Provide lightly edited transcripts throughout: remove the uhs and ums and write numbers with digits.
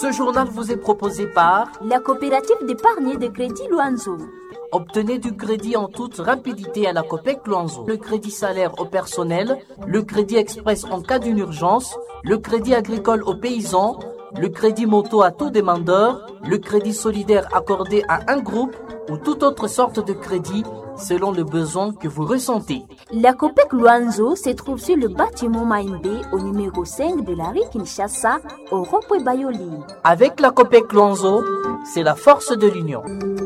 Ce journal vous est proposé par la coopérative d'épargne et de crédit Luanzo. Obtenez du crédit en toute rapidité à la COPEC Luanzo. Le crédit salaire au personnel, le crédit express en cas d'une urgence, le crédit agricole aux paysans, le crédit moto à tout demandeur, le crédit solidaire accordé à un groupe ou toute autre sorte de crédit selon le besoin que vous ressentez. La COPEC Luanzo se trouve sur le bâtiment Maïmbé au numéro 5 de la rue Kinshasa au rond-point Bayoli. Avec la COPEC Luanzo, c'est la force de l'union.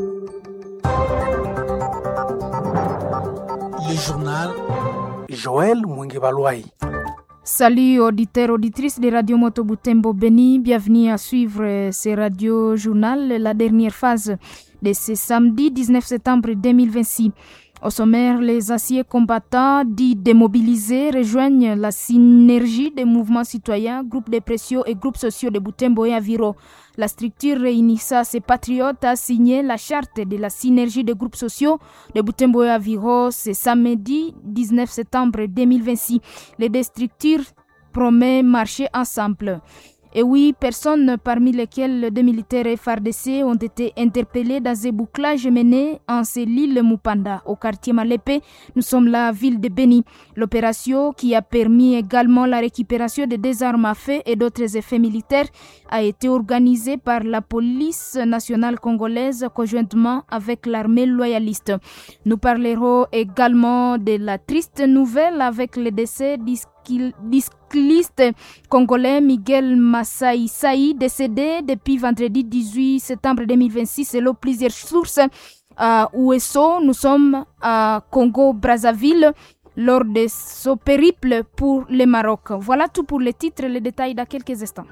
Le journal Joël Mwengebalwai. Salut auditeurs, auditrices de Radio Moto Butembo Beni, bienvenue à suivre ce radio journal, la dernière phase de ce samedi 19 septembre 2026. Au sommaire, les anciens combattants dits démobilisés rejoignent la synergie des mouvements citoyens, groupes de pression et groupes sociaux de Butembo et Aviro. La structure réunissant ces patriotes a signé la charte de la synergie des groupes sociaux de Butembo et Aviro ce samedi 19 septembre 2026. Les deux structures promettent marcher ensemble. Et 8 personnes, parmi lesquelles 2 militaires FARDC, ont été interpellées dans un bouclage mené en l'île Mupanda, au quartier Malépé. Nous sommes la ville de Beni. L'opération, qui a permis également la récupération de 2 armes à feu et d'autres effets militaires, a été organisée par la police nationale congolaise conjointement avec l'armée loyaliste. Nous parlerons également de la triste nouvelle avec le décès cycliste congolais Miguel Masai Saï, décédé depuis vendredi 18 septembre 2026 selon plusieurs sources. À Ouesso, nous sommes à Congo-Brazzaville lors de ce périple pour le Maroc. Voilà tout pour les titres, les détails dans quelques instants.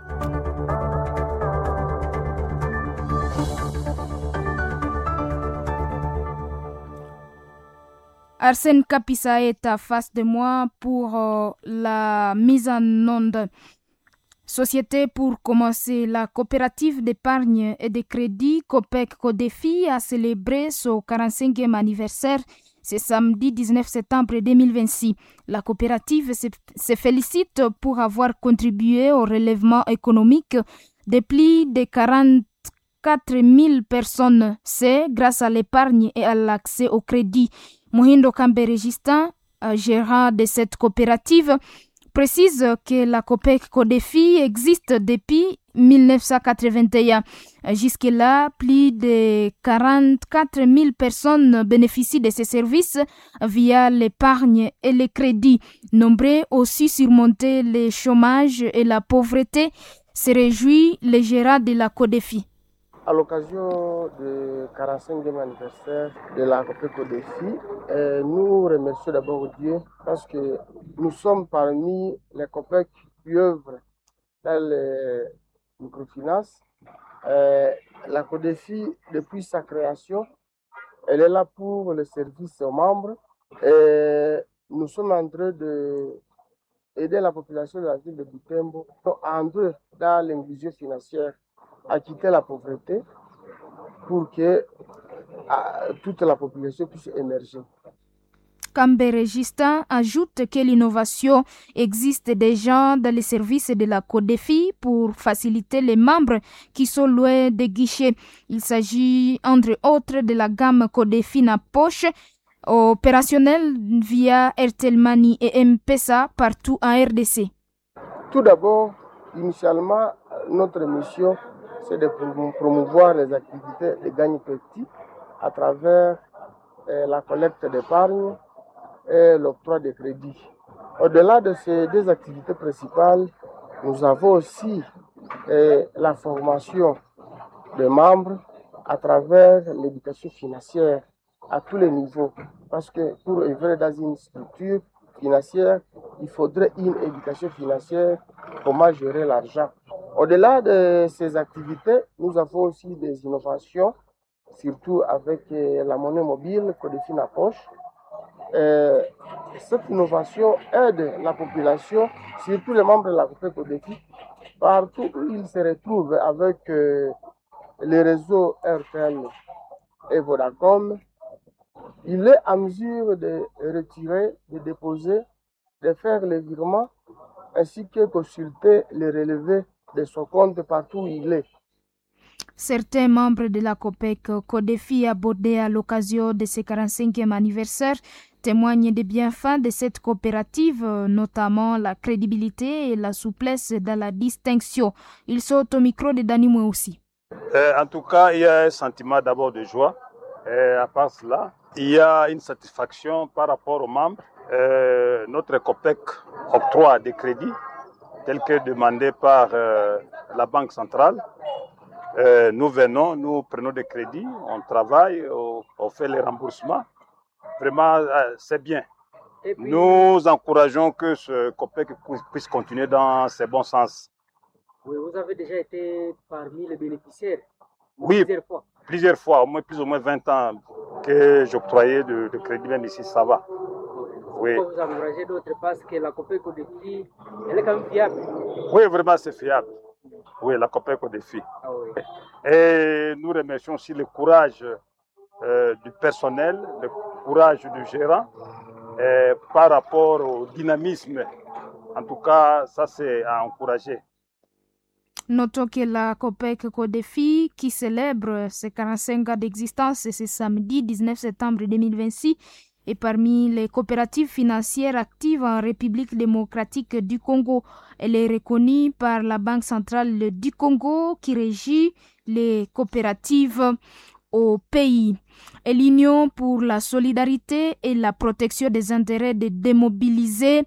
Arsène Kapisa est à face de moi pour la mise en onde. Société pour commencer, la coopérative d'épargne et de crédit COPEC Codefi a célébré son 45e anniversaire ce samedi 19 septembre 2026. La coopérative se félicite pour avoir contribué au relèvement économique de plus de 44 000 personnes. C'est grâce à l'épargne et à l'accès au crédit. Mohindo Kamberegistan, gérant de cette coopérative, précise que la COPEC Codefi existe depuis 1981. Jusque-là, plus de 44 000 personnes bénéficient de ces services via l'épargne et le crédit. Nombreux aussi surmonter le chômage et la pauvreté, se réjouit le gérant de la CODEFI. À l'occasion du 45e anniversaire de la COPEC Codefi, nous remercions d'abord Dieu parce que nous sommes parmi les COPEC qui œuvrent dans les microfinances. La CODEFI, depuis sa création, elle est là pour le service aux membres. Et nous sommes en train d'aider la population de la ville de Butembo à entrer dans l'inclusion financière, à quitter la pauvreté pour que toute la population puisse émerger. Kamberegistan ajoute que l'innovation existe déjà dans les services de la CODEFI pour faciliter les membres qui sont loin des guichets. Il s'agit entre autres de la gamme CODEFI na poche, opérationnelle via Airtel Money et M-Pesa partout en RDC. Tout d'abord, initialement, notre mission, c'est de promouvoir les activités de gagne petit à travers la collecte d'épargne et l'octroi de crédit. Au-delà de ces 2 activités principales, nous avons aussi la formation des membres à travers l'éducation financière à tous les niveaux. Parce que pour œuvrer dans une structure financière, il faudrait une éducation financière, comment gérer l'argent. Au-delà de ces activités, nous avons aussi des innovations, surtout avec la monnaie mobile Codefi na poche. Cette innovation aide la population, surtout les membres de la COPEC Codefi, partout où ils se retrouvent avec les réseaux Airtel et Vodacom. Il est en mesure de retirer, de déposer, de faire les virements ainsi que consulter les relevés de son compte partout où il est. Certains membres de la COPEC CODEFI abordés à l'occasion de ce 45e anniversaire témoignent des bienfaits de cette coopérative, notamment la crédibilité et la souplesse dans la distinction. Ils sont au micro de Dani Moué aussi. En tout cas, il y a un sentiment d'abord de joie. À part cela, il y a une satisfaction par rapport aux membres. Notre COPEC octroie des crédits tels que demandés par la Banque centrale. Nous venons, nous prenons des crédits, on travaille, on fait les remboursements. Vraiment, c'est bien. Puis, nous encourageons que ce COPEC puisse continuer dans ce bon sens. Oui, vous avez déjà été parmi les bénéficiaires. Oui, plusieurs fois, au moins plus ou moins 20 ans que j'octroyais de crédit, même ici, ça va. Oui. Vous encouragez d'autres parce que la COPEC CODEFI, elle est quand même fiable. Oui, vraiment, c'est fiable. Oui, la COPEC CODEFI. Ah, oui. Et nous remercions aussi le courage du personnel, le courage du gérant par rapport au dynamisme. En tout cas, ça, c'est à encourager. Notons que la COPEC CODEFI, qui célèbre ses 45 ans d'existence ce samedi 19 septembre 2026, est parmi les coopératives financières actives en République démocratique du Congo. Elle est reconnue par la Banque centrale du Congo qui régit les coopératives au pays. Et l'Union pour la solidarité et la protection des intérêts des démobilisés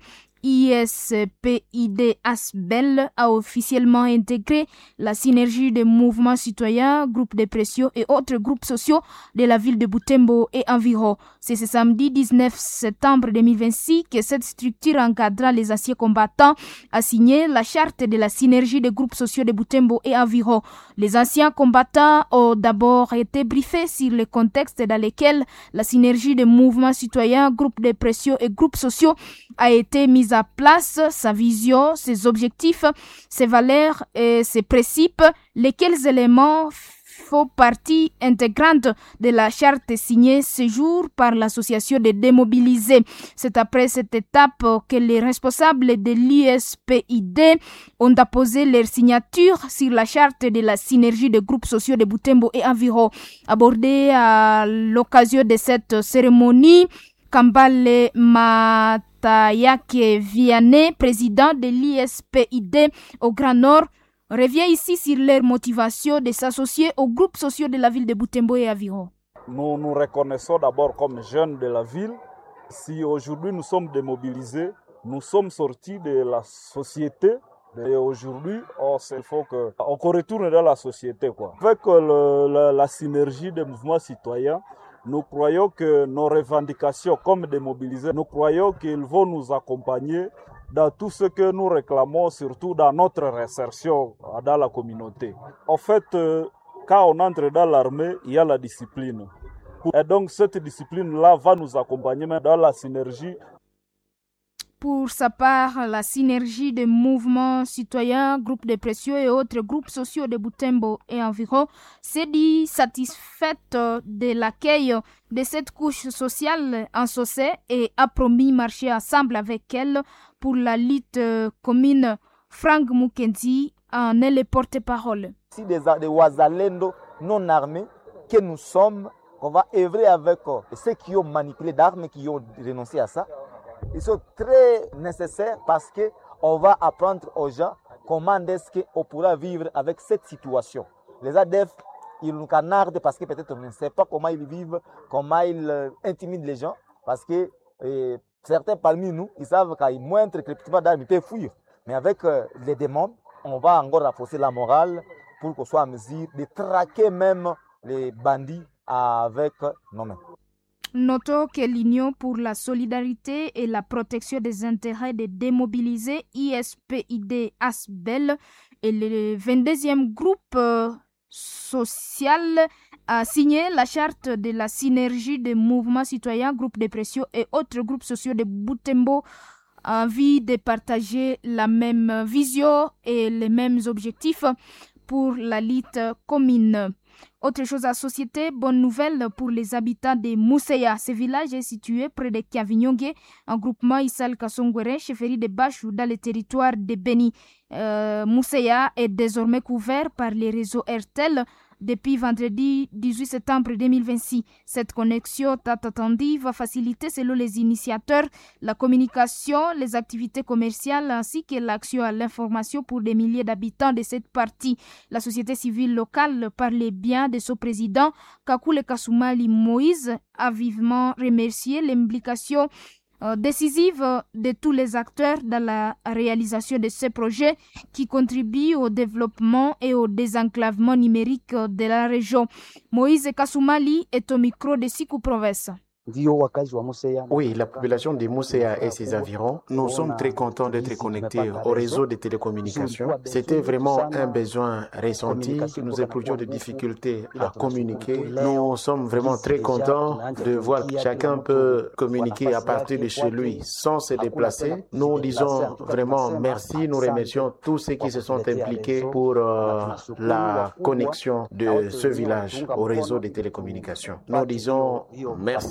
ISPID ASBEL a officiellement intégré la synergie des mouvements citoyens, groupes de pression et autres groupes sociaux de la ville de Butembo et environ. C'est ce samedi 19 septembre 2026 que cette structure encadrant les anciens combattants a signé la charte de la synergie des groupes sociaux de Butembo et environ. Les anciens combattants ont d'abord été briefés sur le contexte dans lequel la synergie des mouvements citoyens, groupes de pression et groupes sociaux a été mise à place, sa vision, ses objectifs, ses valeurs et ses principes, lesquels éléments font partie intégrante de la charte signée ce jour par l'association des démobilisés. C'est après cette étape que les responsables de l'ISPID ont apposé leur signature sur la charte de la synergie des groupes sociaux de Butembo et environ. Abordé à l'occasion de cette cérémonie, Kambale Matayake Vianney, président de l'ISPID au Grand Nord, revient ici sur leur motivation de s'associer aux groupes sociaux de la ville de Butembo et environ. Nous nous reconnaissons d'abord comme jeunes de la ville. Si aujourd'hui nous sommes démobilisés, nous sommes sortis de la société. Et aujourd'hui, il faut qu'on retourne dans la société. Avec la synergie des mouvements citoyens, nous croyons que nos revendications comme démobilisés, nous croyons qu'ils vont nous accompagner dans tout ce que nous réclamons, surtout dans notre réinsertion dans la communauté. En fait, quand on entre dans l'armée, il y a la discipline. Et donc cette discipline-là va nous accompagner dans la synergie. Pour sa part, la synergie des mouvements citoyens, groupes de pression et autres groupes sociaux de Butembo et environ s'est dit satisfaite de l'accueil de cette couche sociale en Socé et a promis marcher ensemble avec elle pour la lutte commune. Frank Mukendi en est le porte-parole. Si des Wazalendo non armés que nous sommes, on va œuvrer avec ceux qui ont manipulé d'armes, qui ont renoncé à ça. Ils sont très nécessaires parce qu'on va apprendre aux gens comment est-ce qu'on pourra vivre avec cette situation. Les ADF, ils nous canardent parce que peut-être on ne sait pas comment ils vivent, comment ils intimident les gens. Parce que certains parmi nous, ils savent qu'à moindre crépitement d'armes, ils peuvent fuir. Mais avec les demandes, on va encore renforcer la morale pour qu'on soit en mesure de traquer même les bandits avec nos mains. Notons que l'Union pour la solidarité et la protection des intérêts des démobilisés, ISPID ASBEL, et le 22e groupe social a signé la charte de la synergie des mouvements citoyens, groupes de pression et autres groupes sociaux de Butembo, envie de partager la même vision et les mêmes objectifs pour la lutte commune. Autre chose à société, bonne nouvelle pour les habitants de Mousseya. Ce village est situé près de Kiavinyonge, en groupement Issal Kassongwere, chefferie de Bachou, dans le territoire de Beni. Mousseya est désormais couvert par les réseaux RTL depuis vendredi 18 septembre 2026. Cette connexion attendue va faciliter, selon les initiateurs, la communication, les activités commerciales ainsi que l'accès à l'information pour des milliers d'habitants de cette partie. La société civile locale, par les biens de son président, Kakule Kasumali Moïse, a vivement remercié l'implication décisive de tous les acteurs dans la réalisation de ce projet qui contribue au développement et au désenclavement numérique de la région. Moïse Kasumali est au micro de Sikou Province. Oui, la population de Mousseya et ses environs, nous sommes très contents d'être connectés au réseau de télécommunications. C'était vraiment un besoin ressenti. Nous éprouvions des difficultés à communiquer. Nous sommes vraiment très contents de voir que chacun peut communiquer à partir de chez lui sans se déplacer. Nous disons vraiment merci. Nous remercions tous ceux qui se sont impliqués pour la connexion de ce village au réseau de télécommunications. Nous disons merci.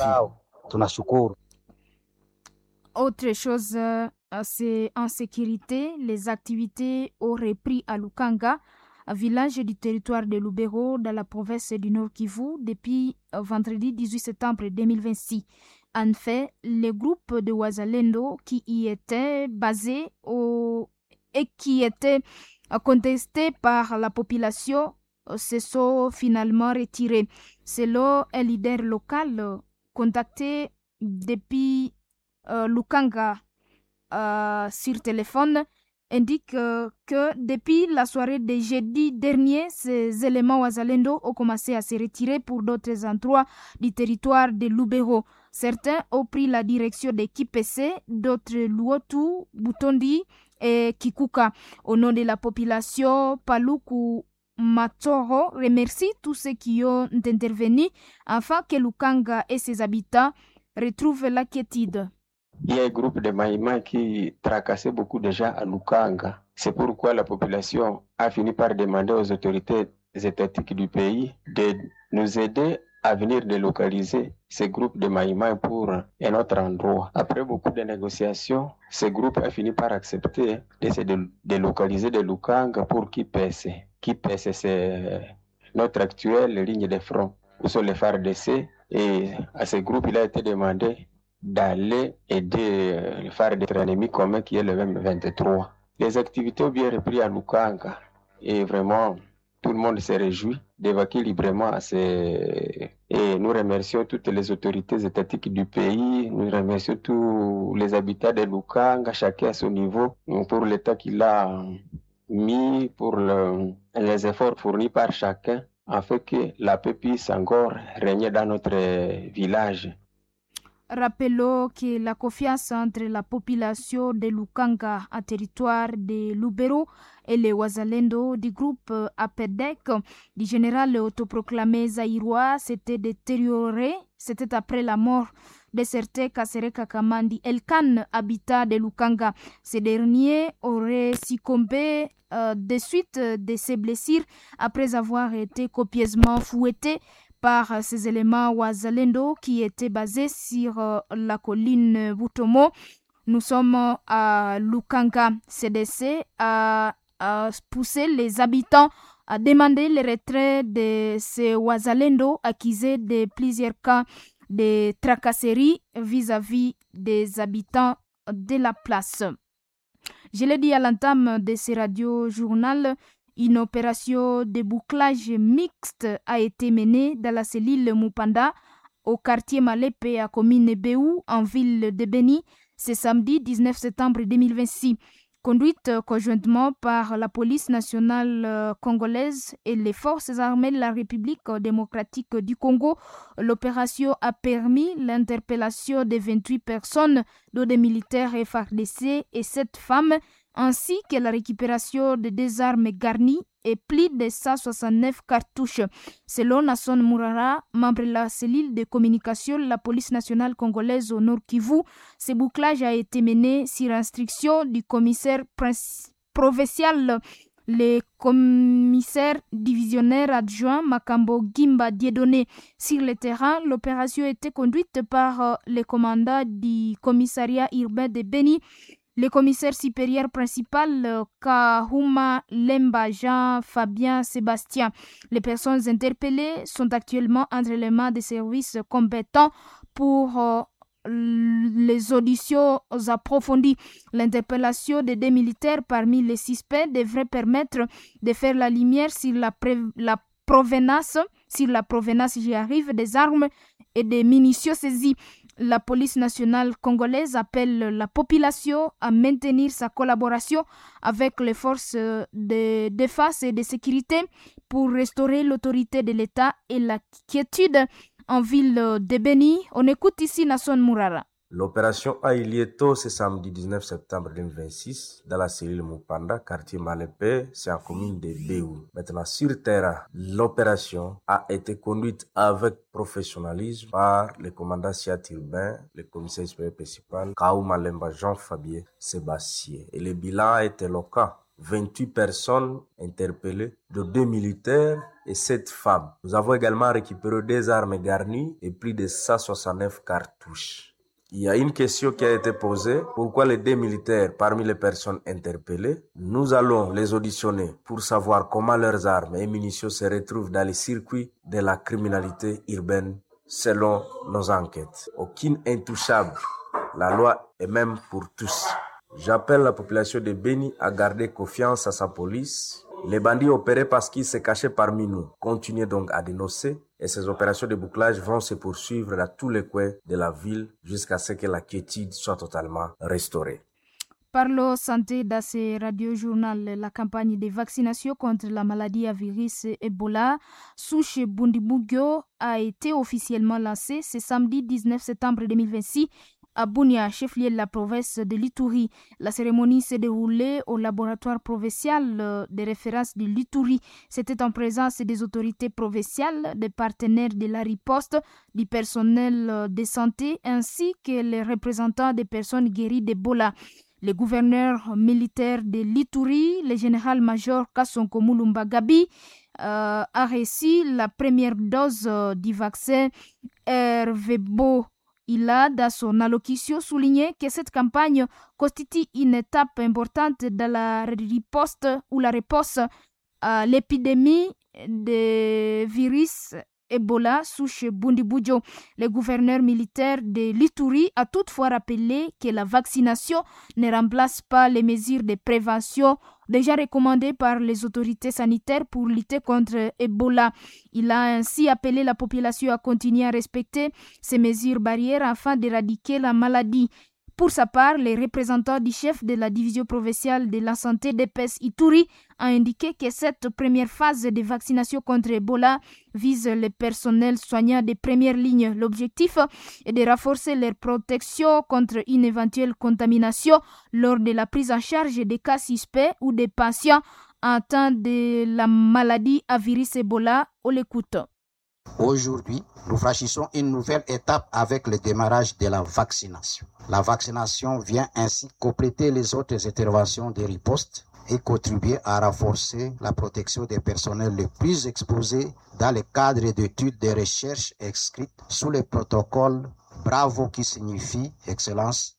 Autre chose, c'est en sécurité. Les activités ont repris à Lukanga, un village du territoire de Lubero, dans la province du Nord Kivu, depuis vendredi 18 septembre 2026. En fait, le groupe de Wazalendo qui y était basé et qui était contesté par la population se sont finalement retirés. Selon un leader local contacté depuis Lukanga sur téléphone, indique que depuis la soirée de jeudi dernier, ces éléments Wazalendo ont commencé à se retirer pour d'autres endroits du territoire de Lubero. Certains ont pris la direction de Kipese, d'autres Luotu, Butondi et Kikuka. Au nom de la population, Paluku Matoro remercie tous ceux qui ont intervenu afin que Lukanga et ses habitants retrouvent la quiétude. Il y a un groupe de Maïma qui tracassait beaucoup de gens à Lukanga. C'est pourquoi la population a fini par demander aux autorités étatiques du pays de nous aider à venir délocaliser ces groupes de Maïma pour un autre endroit. Après beaucoup de négociations, ce groupe a fini par accepter de se délocaliser de Lukanga pour Kipese. Kipese, c'est notre actuelle ligne de front, où sont les FARDC, et à ce groupe, il a été demandé d'aller aider le phare de notre ennemi commun qui est le M23. Les activités ont bien repris à Lukanga et vraiment tout le monde se réjouit d'évacuer librement et nous remercions toutes les autorités étatiques du pays, nous remercions tous les habitants de Lukanga, chacun à son niveau, pour l'état qu'il a mis, pour les efforts fournis par chacun afin que la paix puisse encore régner dans notre village. Rappelons que la confiance entre la population de Lukanga en territoire de Lubero et les Wazalendo du groupe APEDEC du général autoproclamé zaïrois s'était détériorée. C'était après la mort de certains Kasereka Kamandi Elkan, habitat de Lukanga. Ces derniers auraient succombé de suite de ses blessures après avoir été copieusement fouettés par ces éléments Wazalendo qui étaient basés sur la colline Butomo. Nous sommes à Lukanga. CDC a poussé les habitants à demander le retrait de ces Wazalendo accusés de plusieurs cas de tracasserie vis-à-vis des habitants de la place. Je l'ai dit à l'entame de ce radio-journal, une opération de bouclage mixte a été menée dans la cellule Mupanda au quartier Malepe à commune Béou en ville de Beni ce samedi 19 septembre 2026. Conduite conjointement par la police nationale congolaise et les forces armées de la République démocratique du Congo, l'opération a permis l'interpellation de 28 personnes, dont des militaires FARDC et 7 femmes, ainsi que la récupération de 2 armes garnies et plus de 169 cartouches. Selon Nasson Mourara, membre de la cellule de communication de la police nationale congolaise au Nord Kivu, ce bouclage a été mené sur instruction du commissaire provincial Le commissaire divisionnaire adjoint Makambo Gimba Dieudonné sur le terrain. L'opération était conduite par le commandant du commissariat urbain de Beni, le commissaire supérieur principal Kahuma Lemba Jean-Fabien Sébastien. Les personnes interpellées sont actuellement entre les mains des services compétents pour les auditions approfondies. L'interpellation des 2 militaires parmi les suspects devrait permettre de faire la lumière sur la provenance, j'y arrive, des armes et des munitions saisies. La police nationale congolaise appelle la population à maintenir sa collaboration avec les forces de défense et de sécurité pour restaurer l'autorité de l'État et la quiétude en ville de Beni. On écoute ici Nasson Mourara. L'opération a eu lieu tôt ce samedi 19 septembre 2026 dans la cellule Mupanda, quartier Malépé, c'est en commune de Béou. Maintenant, sur terrain, l'opération a été conduite avec professionnalisme par le commandant Siat urbain, le commissaire supérieur principal, Kaouma Lemba Jean-Fabien Sébastien. Et le bilan a été éloquent. 28 personnes interpellées, de 2 militaires et 7 femmes. Nous avons également récupéré des armes garnies et plus de 169 cartouches. Il y a une question qui a été posée. Pourquoi les 2 militaires parmi les personnes interpellées? Nous allons les auditionner pour savoir comment leurs armes et munitions se retrouvent dans les circuits de la criminalité urbaine selon nos enquêtes. Aucune intouchable. La loi est même pour tous. J'appelle la population de Beni à garder confiance à sa police. Les bandits opéraient parce qu'ils se cachaient parmi nous. Continuez donc à dénoncer et ces opérations de bouclage vont se poursuivre dans tous les coins de la ville jusqu'à ce que la quiétude soit totalement restaurée. Parlons santé dans ce radio-journal. La campagne de vaccination contre la maladie à virus Ebola souche Bundibugyo a été officiellement lancée ce samedi 19 septembre 2026 à Bunia, chef-lieu de la province de l'Ituri. La cérémonie s'est déroulée au laboratoire provincial de référence de l'Ituri. C'était en présence des autorités provinciales, des partenaires de la riposte, du personnel de santé ainsi que les représentants des personnes guéries d'Ebola. Le gouverneur militaire de l'Ituri, le général-major Kassonko Mulumba Gabi, a reçu la première dose du vaccin Hervebo. Il a, dans son allocution, souligné que cette campagne constitue une étape importante dans la riposte ou la réponse à l'épidémie de virus Ebola souche Bundibugyo. Le gouverneur militaire de l'Ituri a toutefois rappelé que la vaccination ne remplace pas les mesures de prévention déjà recommandées par les autorités sanitaires pour lutter contre Ebola. Il a ainsi appelé la population à continuer à respecter ces mesures barrières afin d'éradiquer la maladie. Pour sa part, les représentants du chef de la division provinciale de la santé d'EPS Ituri a indiqué que cette première phase de vaccination contre Ebola vise le personnel soignant de première ligne. L'objectif est de renforcer leur protection contre une éventuelle contamination lors de la prise en charge des cas suspects ou des patients atteints de la maladie à virus Ebola. On l'écoute. Aujourd'hui, nous franchissons une nouvelle étape avec le démarrage de la vaccination. La vaccination vient ainsi compléter les autres interventions de riposte et contribuer à renforcer la protection des personnels les plus exposés dans le cadre d'études de recherche inscrites sous le protocole BRAVO qui signifie Excellence